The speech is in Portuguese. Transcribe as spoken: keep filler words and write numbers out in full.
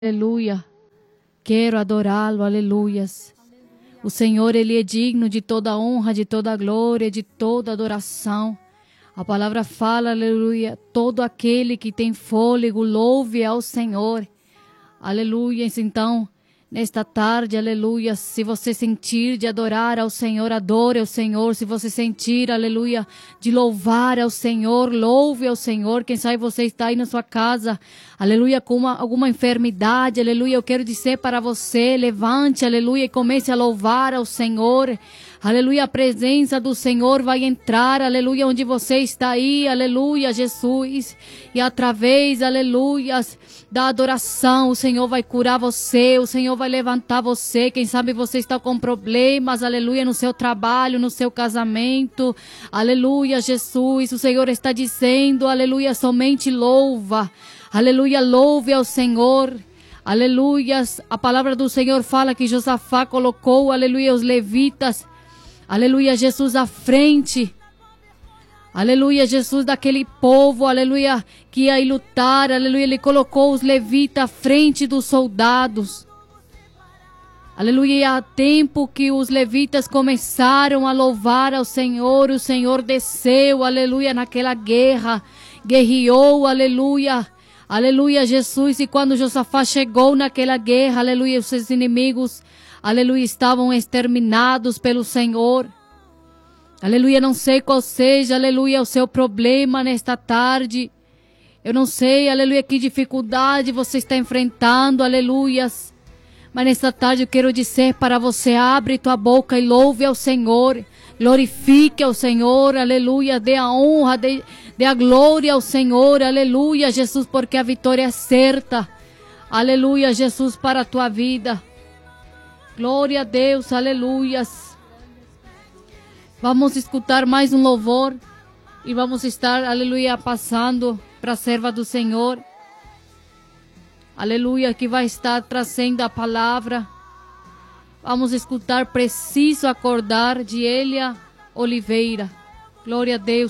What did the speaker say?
Aleluia. Quero adorá-lo, aleluias. O Senhor, Ele é digno de toda honra, de toda glória, de toda adoração. A palavra fala, aleluia, todo aquele que tem fôlego, louve ao Senhor. Aleluia. Então, nesta tarde, aleluia, se você sentir de adorar ao Senhor, adore ao Senhor. Se você sentir, aleluia, de louvar ao Senhor, louve ao Senhor. Quem sabe você está aí na sua casa, aleluia, com uma, alguma enfermidade, aleluia. Eu quero dizer para você, levante, aleluia, e comece a louvar ao Senhor. Aleluia, a presença do Senhor vai entrar, aleluia, onde você está aí, aleluia, Jesus. E através, aleluia, da adoração, o Senhor vai curar você, o Senhor vai levantar você. Quem sabe você está com problemas, aleluia, no seu trabalho, no seu casamento, aleluia, Jesus. O Senhor está dizendo, aleluia, somente louva, aleluia, louve ao Senhor. Aleluia, a palavra do Senhor fala que Josafá colocou, aleluia, os levitas, aleluia, Jesus à frente. Aleluia, Jesus daquele povo, aleluia, que ia lutar, aleluia, ele colocou os levitas à frente dos soldados. Aleluia, e há tempo que os levitas começaram a louvar ao Senhor, o Senhor desceu, aleluia, naquela guerra, guerreou, aleluia, aleluia, Jesus. E quando Josafá chegou naquela guerra, aleluia, os seus inimigos, aleluia, estavam exterminados pelo Senhor. Aleluia, não sei qual seja, aleluia, o seu problema nesta tarde. Eu não sei, aleluia, que dificuldade você está enfrentando, aleluias. Mas nesta tarde eu quero dizer para você, abre tua boca e louve ao Senhor. Glorifique ao Senhor, aleluia, dê a honra, dê, dê a glória ao Senhor, aleluia, Jesus, porque a vitória é certa. Aleluia, Jesus, para a tua vida. Glória a Deus, aleluias. Vamos escutar mais um louvor e vamos estar, aleluia, passando para a serva do Senhor. Aleluia, que vai estar trazendo a palavra. Vamos escutar Preciso Acordar, de Elia Oliveira. Glória a Deus.